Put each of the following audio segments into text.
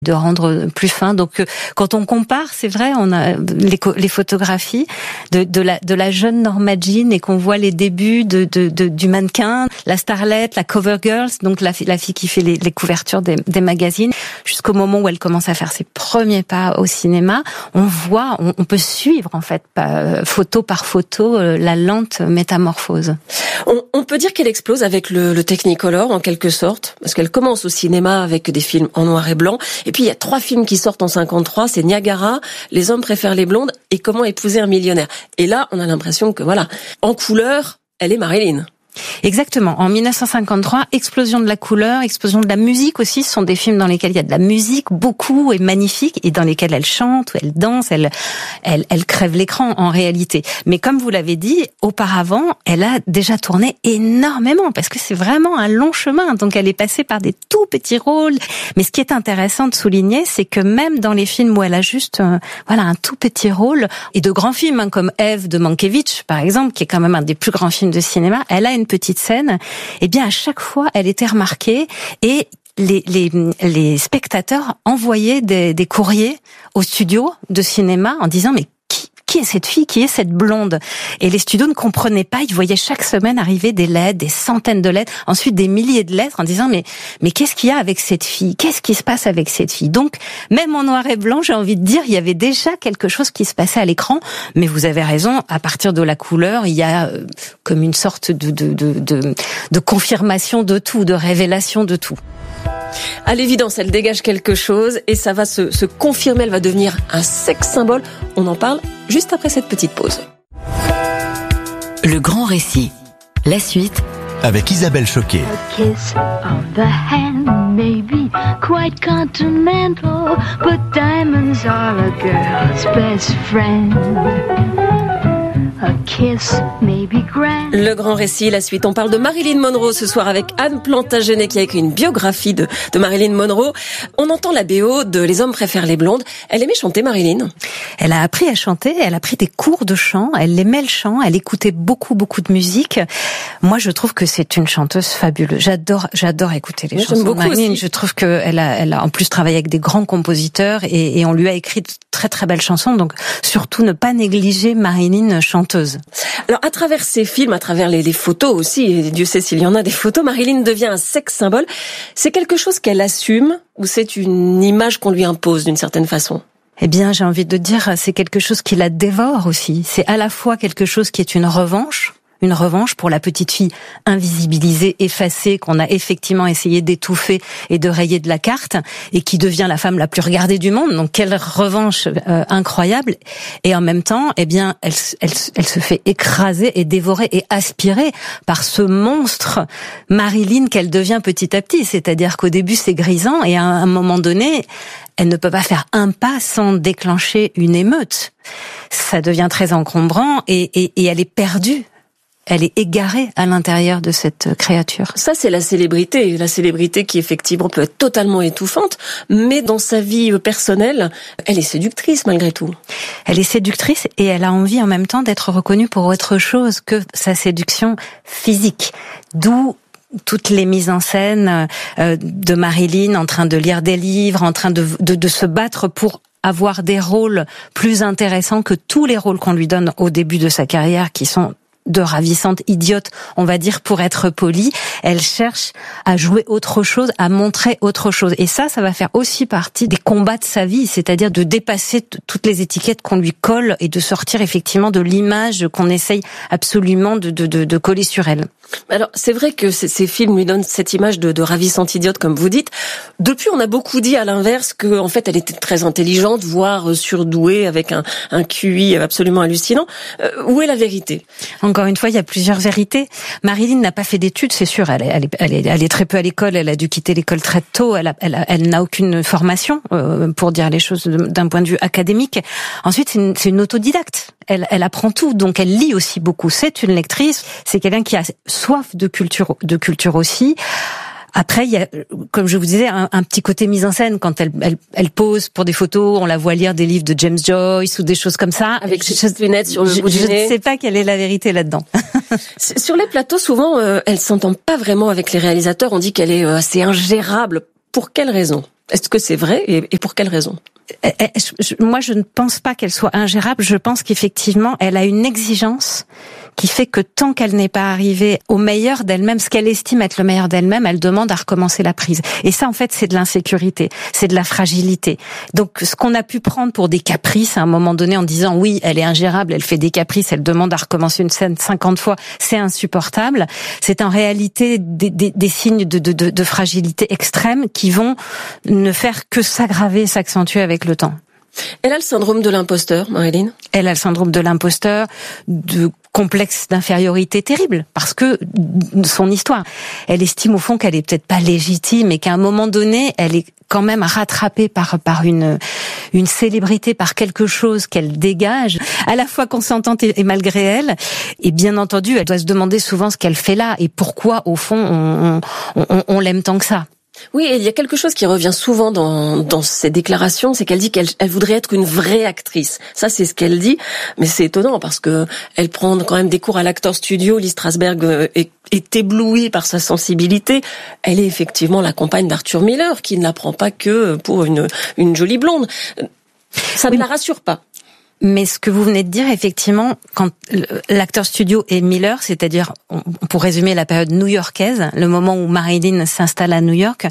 de rendre plus fin. Donc quand on compare, c'est vrai, on a les photographies de la jeune Norma Jean et qu'on voit les débuts du mannequin, la starlette, la cover girls, donc la fille qui fait les couvertures des magazines, jusqu'au moment où elle commence à faire ses premiers pas au cinéma. On voit, on peut suivre en fait photo par photo la lente métamorphose. On peut dire qu'elle explose avec le Technicolor en quelque sorte, parce qu'elle commence au cinéma avec des films en noir et blanc. Et puis il y a 3 films qui sortent en 53, c'est Niagara, Les hommes préfèrent les blondes et Comment épouser un millionnaire. Et là, on a l'impression que voilà, en couleur, elle est Marilyn. Exactement. En 1953, explosion de la couleur, explosion de la musique aussi. Ce sont des films dans lesquels il y a de la musique, beaucoup et magnifique, et dans lesquels elle chante, ou elle danse, elle crève l'écran en réalité. Mais comme vous l'avez dit, auparavant, elle a déjà tourné énormément, parce que c'est vraiment un long chemin. Donc elle est passée par des tout petits rôles. Mais ce qui est intéressant de souligner, c'est que même dans les films où elle a juste un tout petit rôle, et de grands films comme Ève de Mankiewicz, par exemple, qui est quand même un des plus grands films de cinéma, elle a une petite scène, et bien à chaque fois elle était remarquée et les spectateurs envoyaient des courriers au studio de cinéma en disant mais qui est cette fille, qui est cette blonde? Et les studios ne comprenaient pas, ils voyaient chaque semaine arriver des lettres, des centaines de lettres, ensuite des milliers de lettres en disant mais qu'est-ce qu'il y a avec cette fille? Qu'est-ce qui se passe avec cette fille? Donc, même en noir et blanc, j'ai envie de dire, il y avait déjà quelque chose qui se passait à l'écran, mais vous avez raison, à partir de la couleur, il y a comme une sorte de confirmation de tout, de révélation de tout. À l'évidence, elle dégage quelque chose et ça va se confirmer, elle va devenir un sex symbole. On en parle juste après cette petite pause. Le grand récit. La suite avec Isabelle Choquet. A kiss of the hand may be quite continental, but diamonds are a girl's best friend. A kiss may be grand. Le grand récit, la suite. On parle de Marilyn Monroe ce soir avec Anne Plantagenet qui a écrit une biographie de Marilyn Monroe. On entend la BO de Les hommes préfèrent les blondes. Elle aimait chanter, Marilyn. Elle a appris à chanter, elle a pris des cours de chant, elle aimait le chant, elle écoutait beaucoup de musique. Moi, je trouve que c'est une chanteuse fabuleuse. J'adore écouter les chansons de Marilyn. Je trouve qu'elle a en plus travaillé avec des grands compositeurs et on lui a écrit de très très belles chansons. Donc, surtout ne pas négliger Marilyn chanteuse. Alors, à travers ces films, à travers les photos aussi, et Dieu sait s'il y en a des photos, Marilyn devient un sex symbole. C'est quelque chose qu'elle assume ou c'est une image qu'on lui impose d'une certaine façon? Eh bien, j'ai envie de dire, c'est quelque chose qui la dévore aussi. C'est à la fois quelque chose qui est une revanche pour la petite fille invisibilisée, effacée, qu'on a effectivement essayé d'étouffer et de rayer de la carte, et qui devient la femme la plus regardée du monde. Donc, quelle revanche incroyable. Et en même temps, eh bien, elle se fait écraser et dévorer et aspirer par ce monstre Marilyn qu'elle devient petit à petit. C'est-à-dire qu'au début, c'est grisant, et à un moment donné, elle ne peut pas faire un pas sans déclencher une émeute. Ça devient très encombrant, et elle est perdue. Elle est égarée à l'intérieur de cette créature. Ça, c'est la célébrité qui effectivement peut être totalement étouffante, mais dans sa vie personnelle, elle est séductrice malgré tout. Elle est séductrice et elle a envie en même temps d'être reconnue pour autre chose que sa séduction physique. D'où toutes les mises en scène de Marilyn en train de lire des livres, en train de se battre pour avoir des rôles plus intéressants que tous les rôles qu'on lui donne au début de sa carrière, qui sont de ravissante idiote, on va dire, pour être poli. Elle cherche à jouer autre chose, à montrer autre chose. Et ça va faire aussi partie des combats de sa vie, c'est-à-dire de dépasser toutes les étiquettes qu'on lui colle et de sortir effectivement de l'image qu'on essaye absolument de coller sur elle. Alors, c'est vrai que ces films lui donnent cette image de ravissante idiote, comme vous dites. Depuis, on a beaucoup dit à l'inverse que, en fait, elle était très intelligente, voire surdouée, avec un QI absolument hallucinant. Où est la vérité? Encore une fois, il y a plusieurs vérités. Marilyn n'a pas fait d'études, c'est sûr. Elle est très peu à l'école. Elle a dû quitter l'école très tôt. Elle n'a aucune formation, pour dire les choses d'un point de vue académique. Ensuite, c'est une autodidacte. Elle apprend tout, donc elle lit aussi beaucoup. C'est une lectrice. C'est quelqu'un qui a soif de culture aussi. Après, il y a, comme je vous disais, un petit côté mise en scène quand elle pose pour des photos. On la voit lire des livres de James Joyce ou des choses comme ça. Avec ses lunettes sur le bout du nez. Je ne sais pas quelle est la vérité là-dedans. Sur les plateaux, souvent, elle s'entend pas vraiment avec les réalisateurs. On dit qu'elle est assez ingérable. Pour quelle raison? Est-ce que c'est vrai et pour quelle raison? Moi, je ne pense pas qu'elle soit ingérable. Je pense qu'effectivement, elle a une exigence qui fait que tant qu'elle n'est pas arrivée au meilleur d'elle-même, ce qu'elle estime être le meilleur d'elle-même, elle demande à recommencer la prise. Et ça, en fait, c'est de l'insécurité, c'est de la fragilité. Donc, ce qu'on a pu prendre pour des caprices à un moment donné en disant oui, elle est ingérable, elle fait des caprices, elle demande à recommencer une scène 50 fois, c'est insupportable. C'est en réalité des signes de fragilité extrême qui vont ne faire que s'aggraver, s'accentuer avec le temps. Elle a le syndrome de l'imposteur, Marilyn. Elle a le syndrome de l'imposteur, de complexe d'infériorité terrible, parce que son histoire, elle estime au fond qu'elle est peut-être pas légitime et qu'à un moment donné, elle est quand même rattrapée par une célébrité, par quelque chose qu'elle dégage, à la fois consentante et malgré elle. Et bien entendu, elle doit se demander souvent ce qu'elle fait là et pourquoi, au fond, on l'aime tant que ça. Oui, et il y a quelque chose qui revient souvent dans ses déclarations, c'est qu'elle dit qu'elle voudrait être une vraie actrice. Ça, c'est ce qu'elle dit, mais c'est étonnant parce que elle prend quand même des cours à l'Actors Studio. Lee Strasberg est éblouie par sa sensibilité. Elle est effectivement la compagne d'Arthur Miller, qui ne la prend pas que pour une jolie blonde. Ça ne la rassure pas. Mais ce que vous venez de dire, effectivement, quand l'Actors Studio et Miller, c'est-à-dire, pour résumer la période new-yorkaise, le moment où Marilyn s'installe à New York,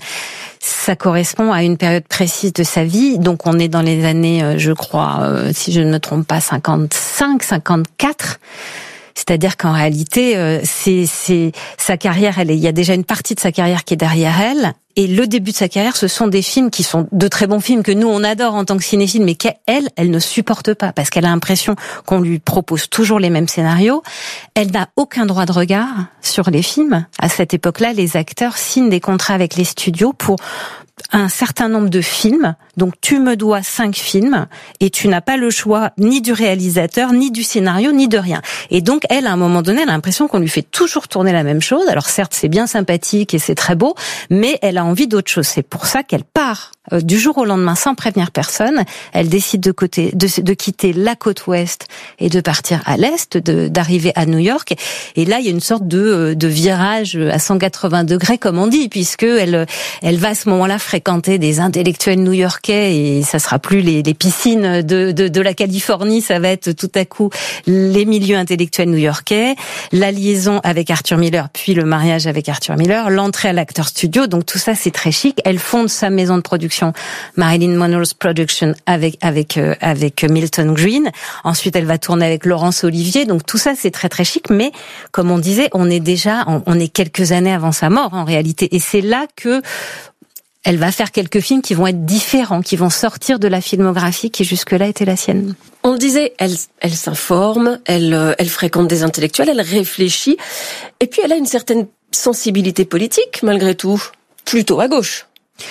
ça correspond à une période précise de sa vie. Donc on est dans les années, je crois, si je ne me trompe pas, 55, 54. C'est-à-dire qu'en réalité, c'est sa carrière. Il y a déjà une partie de sa carrière qui est derrière elle. Et le début de sa carrière, ce sont des films qui sont de très bons films que nous on adore en tant que cinéphiles, mais elle ne supporte pas parce qu'elle a l'impression qu'on lui propose toujours les mêmes scénarios. Elle n'a aucun droit de regard sur les films. À cette époque-là, les acteurs signent des contrats avec les studios pour un certain nombre de films. Donc tu me dois 5 films et tu n'as pas le choix ni du réalisateur, ni du scénario, ni de rien. Et donc elle, à un moment donné, elle a l'impression qu'on lui fait toujours tourner la même chose. Alors certes, c'est bien sympathique et c'est très beau, mais elle a envie d'autre chose. C'est pour ça qu'elle part du jour au lendemain sans prévenir personne. Elle décide de quitter la côte ouest et de partir à l'est, d'arriver à New York. Et là, il y a une sorte de virage à 180 degrés, comme on dit, puisque elle va à ce moment-là fréquenter des intellectuels new-yorkais et ça sera plus les piscines de la Californie, ça va être tout à coup les milieux intellectuels new-yorkais, la liaison avec Arthur Miller, puis le mariage avec Arthur Miller, l'entrée à l'Actors Studio. Donc tout ça, c'est très chic. Elle fonde sa maison de production, Marilyn Monroe's Production, avec Milton Green. Ensuite, elle va tourner avec Laurence Olivier. Donc tout ça, c'est très très chic. Mais comme on disait, on est quelques années avant sa mort en réalité. Et c'est là que elle va faire quelques films qui vont être différents, qui vont sortir de la filmographie qui jusque-là était la sienne. On le disait, elle s'informe, elle fréquente des intellectuels, elle réfléchit, et puis elle a une certaine sensibilité politique malgré tout, plutôt à gauche.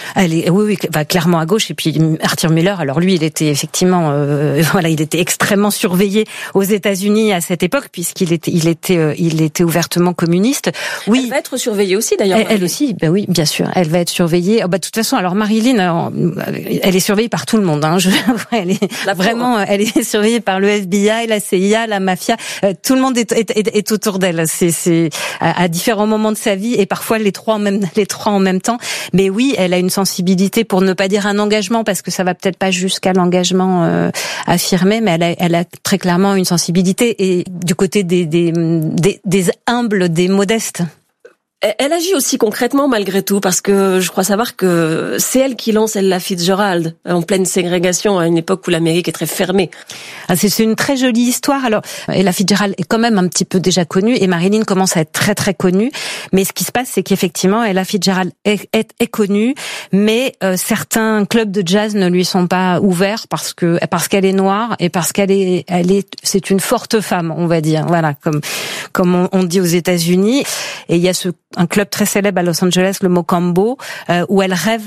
Oui, clairement à gauche. Et puis Arthur Miller, alors lui, il était effectivement, il était extrêmement surveillé aux États-Unis à cette époque, puisqu'il était ouvertement communiste. Oui. Elle va être surveillée aussi, d'ailleurs. Elle aussi, oui, bien sûr. Elle va être surveillée. De toute façon, alors Marilyn, elle est surveillée par tout le monde. Elle est surveillée par le FBI, la CIA, la mafia. Tout le monde est autour d'elle. C'est à différents moments de sa vie et parfois les trois en même temps. Mais oui, elle a une sensibilité, pour ne pas dire un engagement, parce que ça va peut-être pas jusqu'à l'engagement affirmé, mais elle a très clairement une sensibilité, et du côté des humbles, des modestes. Elle agit aussi concrètement malgré tout, parce que je crois savoir que c'est elle qui lance Ella Fitzgerald en pleine ségrégation à une époque où l'Amérique est très fermée. C'est une très jolie histoire. Alors Ella Fitzgerald est quand même un petit peu déjà connue et Marilyn commence à être très très connue. Mais ce qui se passe, c'est qu'effectivement Ella Fitzgerald est connue, mais certains clubs de jazz ne lui sont pas ouverts parce qu'elle est noire et parce c'est une forte femme, on va dire. Voilà, comme on dit aux États-Unis. Et il y a un club très célèbre à Los Angeles, le Mocambo, où elle rêve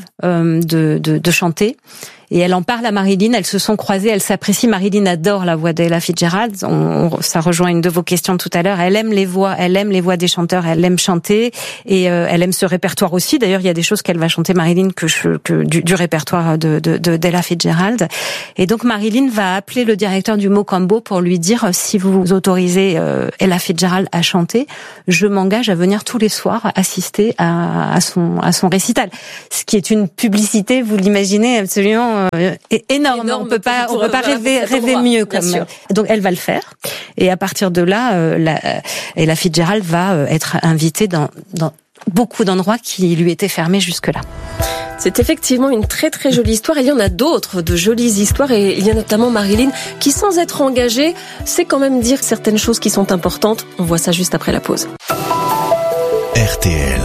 de chanter. Et elle en parle à Marilyn, elles se sont croisées, elles s'apprécient. Marilyn adore la voix d'Ella Fitzgerald. Ça rejoint une de vos questions tout à l'heure. Elle aime les voix des chanteurs, elle aime chanter et elle aime ce répertoire aussi. D'ailleurs, il y a des choses qu'elle va chanter, Marilyn, du répertoire d'Ella Fitzgerald. Et donc Marilyn va appeler le directeur du Mocambo pour lui dire: si vous autorisez Ella Fitzgerald à chanter, je m'engage à venir tous les soirs pouvoir assister à son récital. Ce qui est une publicité, vous l'imaginez, absolument énorme. On peut pas rêver mieux comme. Donc elle va le faire. Et à partir de là, Ella Fitzgerald va être invitée dans beaucoup d'endroits qui lui étaient fermés jusque-là. C'est effectivement une très très jolie histoire. Il y en a d'autres de jolies histoires et il y a notamment Marilyn qui, sans être engagée, sait quand même dire certaines choses qui sont importantes. On voit ça juste après la pause. RTL.